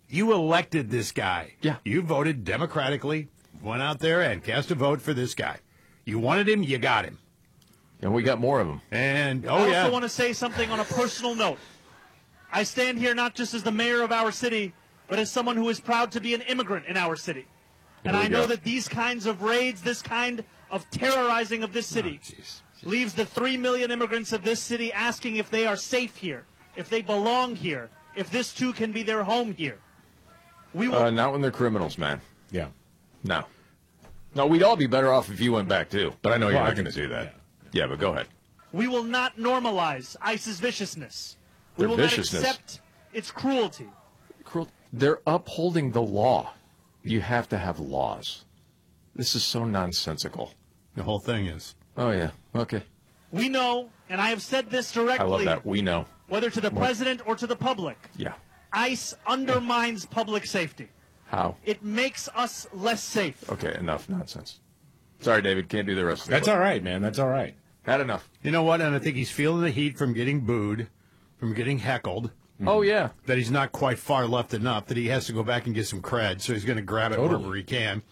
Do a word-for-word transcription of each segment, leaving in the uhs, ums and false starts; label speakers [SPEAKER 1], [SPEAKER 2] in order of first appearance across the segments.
[SPEAKER 1] You elected this guy.
[SPEAKER 2] Yeah.
[SPEAKER 1] You voted democratically, went out there and cast a vote for this guy. You wanted him, you got him.
[SPEAKER 2] And we got more of them.
[SPEAKER 1] And, oh,
[SPEAKER 3] I also
[SPEAKER 1] yeah.
[SPEAKER 3] want to say something on a personal note. I stand here not just as the mayor of our city, but as someone who is proud to be an immigrant in our city. And I know
[SPEAKER 2] go.
[SPEAKER 3] that these kinds of raids, this kind of terrorizing of this city,
[SPEAKER 1] Oh,
[SPEAKER 3] leaves the three million immigrants of this city asking if they are safe here, if they belong here, if this too can be their home here. We will,
[SPEAKER 2] Uh, not when they're criminals, man.
[SPEAKER 4] Yeah.
[SPEAKER 2] No. No, we'd all be better off if you went back, too. But I know you're
[SPEAKER 4] Well, I
[SPEAKER 2] not going to
[SPEAKER 4] can-
[SPEAKER 2] do that.
[SPEAKER 4] yeah.
[SPEAKER 2] Yeah, but go ahead.
[SPEAKER 3] we will not normalize ICE's viciousness. We
[SPEAKER 2] Their
[SPEAKER 3] will
[SPEAKER 2] viciousness.
[SPEAKER 3] not accept its cruelty.
[SPEAKER 2] Cruel. They're upholding the law. You have to have laws. This is so nonsensical.
[SPEAKER 1] The whole thing is.
[SPEAKER 2] Oh, yeah. Okay.
[SPEAKER 3] We know, and I have said this
[SPEAKER 2] I love
[SPEAKER 3] directly,
[SPEAKER 2] that. We know.
[SPEAKER 3] whether to the president or to the public,
[SPEAKER 2] Yeah.
[SPEAKER 3] ICE undermines public safety.
[SPEAKER 2] How?
[SPEAKER 3] It makes us less safe.
[SPEAKER 2] Okay, enough nonsense. Sorry, David. Can't do the rest of it.
[SPEAKER 4] That's all right, man. That's all right.
[SPEAKER 2] Had enough.
[SPEAKER 1] You know what? And I think he's feeling the heat from getting booed, from getting heckled,
[SPEAKER 2] Oh, yeah.
[SPEAKER 1] that he's not quite far left enough, that he has to go back and get some cred, so he's going to grab it
[SPEAKER 4] Totally.
[SPEAKER 1] wherever he can.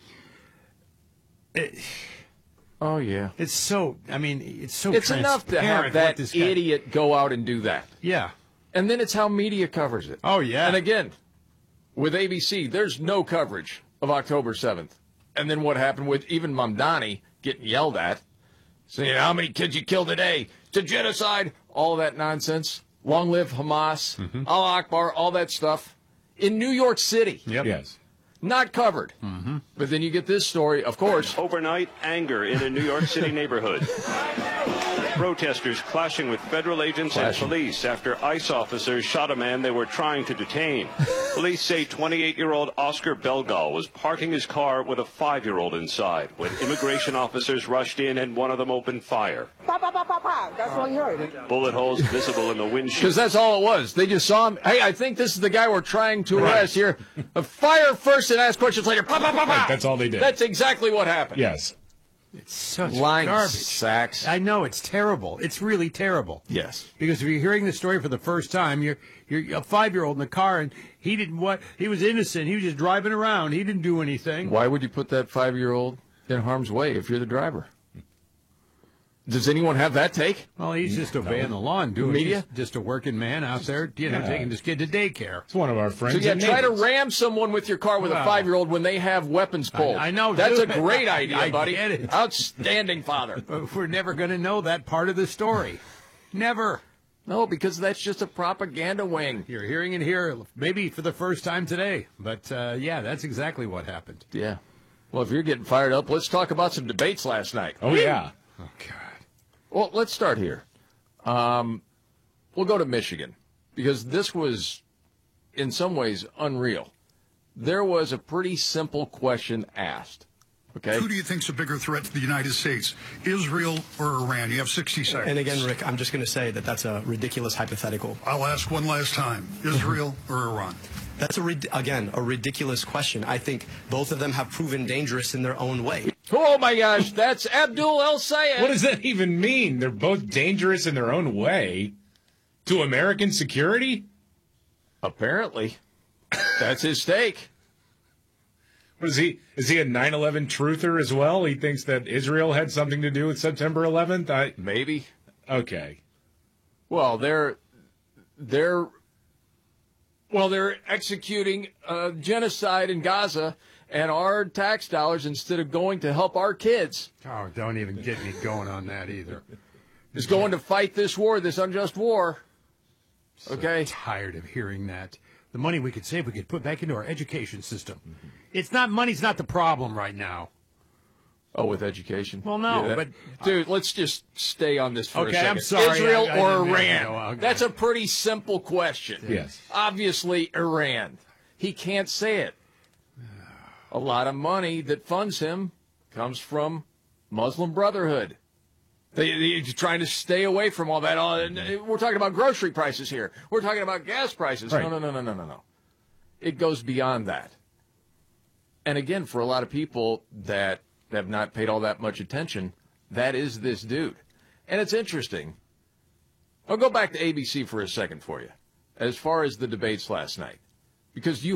[SPEAKER 1] It,
[SPEAKER 2] Oh, yeah.
[SPEAKER 1] it's so, I mean, it's so
[SPEAKER 2] It's enough to
[SPEAKER 1] transparent
[SPEAKER 2] have
[SPEAKER 1] what
[SPEAKER 2] that
[SPEAKER 1] this guy-
[SPEAKER 2] idiot go out and do that.
[SPEAKER 1] Yeah.
[SPEAKER 2] And then it's how media covers it.
[SPEAKER 1] Oh, yeah.
[SPEAKER 2] And again, with A B C, there's no coverage of October seventh. And then what happened with even Mamdani getting yelled at, saying, how many kids you killed today? It's a genocide. All that nonsense. Long live Hamas.
[SPEAKER 1] Mm-hmm.
[SPEAKER 2] Allah Akbar, all that stuff. In New York City.
[SPEAKER 1] Yep.
[SPEAKER 4] Yes.
[SPEAKER 2] Not covered. Mm-hmm. But then you get this story, of course.
[SPEAKER 5] Overnight, anger in a New York City neighborhood. Protesters clashing with federal agents
[SPEAKER 2] Clashing.
[SPEAKER 5] and police after ICE officers shot a man they were trying to detain. Police say twenty-eight-year-old Oscar Belgal was parking his car with a five-year-old inside when immigration officers rushed in and one of them opened fire.
[SPEAKER 6] Pa, pa, pa, pa, pa. That's what you heard.
[SPEAKER 5] Bullet holes visible in the windshield.
[SPEAKER 2] Because that's all it was. They just saw him. Hey, I think this is the guy we're trying to arrest here. Uh, fire first and ask questions later. Pa, pa, pa, pa.
[SPEAKER 4] Right, that's all they did.
[SPEAKER 2] That's exactly what happened.
[SPEAKER 4] Yes.
[SPEAKER 1] It's such
[SPEAKER 2] Line
[SPEAKER 1] garbage.
[SPEAKER 2] sacks.
[SPEAKER 1] I know, it's terrible. It's really terrible.
[SPEAKER 2] Yes.
[SPEAKER 1] Because if you're hearing the story for the first time, you're you're a five-year-old in the car, and he didn't what he was innocent. He was just driving around. He didn't do anything.
[SPEAKER 2] Why would you put that five-year-old in harm's way if you're the driver? Does anyone have that take?
[SPEAKER 1] Well, he's just obeying the law and doing
[SPEAKER 2] Media?
[SPEAKER 1] Just, just a working man out there, you know,
[SPEAKER 4] Yeah.
[SPEAKER 1] taking this kid to daycare.
[SPEAKER 4] It's one of our friends.
[SPEAKER 2] So yeah,
[SPEAKER 4] and
[SPEAKER 2] try to
[SPEAKER 4] neighbors.
[SPEAKER 2] ram someone with your car with a
[SPEAKER 1] Well,
[SPEAKER 2] five-year-old when they have weapons pulled.
[SPEAKER 1] I know,
[SPEAKER 2] That's
[SPEAKER 1] dude.
[SPEAKER 2] a great idea,
[SPEAKER 1] I
[SPEAKER 2] buddy.
[SPEAKER 1] get it.
[SPEAKER 2] Outstanding, father.
[SPEAKER 1] But we're never going to know that part of the story. Never.
[SPEAKER 2] No, because that's just a propaganda wing.
[SPEAKER 1] You're hearing it here, maybe for the first time today. But, uh, yeah, that's exactly what happened.
[SPEAKER 2] Yeah. Well, if you're getting fired up, let's talk about some debates last night.
[SPEAKER 4] Oh, yeah.
[SPEAKER 1] Oh, God.
[SPEAKER 2] Well, let's start here. Um, we'll go to Michigan because this was, in some ways, unreal. There was a pretty simple question asked. Okay.
[SPEAKER 7] Who do you think's a bigger threat to the United States, Israel or Iran? You have sixty seconds.
[SPEAKER 8] And again, Rick, I'm just going to say that that's a ridiculous hypothetical.
[SPEAKER 7] I'll ask one last time: Israel or Iran?
[SPEAKER 8] That's, a rid- again, a ridiculous question. I think both of them have proven dangerous in their own way.
[SPEAKER 2] Oh, my gosh. That's Abdul El Sayed.
[SPEAKER 4] What does that even mean? They're both dangerous in their own way to American security?
[SPEAKER 2] Apparently. That's his take.
[SPEAKER 4] What is he? Is he a nine eleven truther as well? He thinks that Israel had something to do with September eleventh? I
[SPEAKER 2] Maybe.
[SPEAKER 4] Okay.
[SPEAKER 2] Well, they're they're well, they're executing uh, genocide in Gaza, and our tax dollars, instead of going to help our kids,
[SPEAKER 1] Oh, don't even get me going on that either.
[SPEAKER 2] is going to fight this war, this unjust war. Okay.
[SPEAKER 1] So tired of hearing that. The money we could save, we could put back into our education system. It's not, money's not the problem right now.
[SPEAKER 2] Oh, with education?
[SPEAKER 1] Well, no,
[SPEAKER 2] that-
[SPEAKER 1] but-
[SPEAKER 2] Dude, let's just stay on this for a
[SPEAKER 1] Okay,
[SPEAKER 2] second.
[SPEAKER 1] I'm sorry.
[SPEAKER 2] Israel
[SPEAKER 1] I- I
[SPEAKER 2] or
[SPEAKER 1] didn't mean to
[SPEAKER 2] Iran?
[SPEAKER 1] go, okay.
[SPEAKER 2] That's a pretty simple question.
[SPEAKER 4] Yes.
[SPEAKER 2] Obviously, Iran. He can't say it. A lot of money that funds him comes from Muslim Brotherhood. They, they're trying to stay away from all that. All, and we're talking about grocery prices here. We're talking about gas prices.
[SPEAKER 4] Right.
[SPEAKER 2] No, no, no, no, no, no, no. It goes beyond that. And again, for a lot of people that have not paid all that much attention, that is this dude. And it's interesting. I'll go back to A B C for a second for you, as far as the debates last night, because you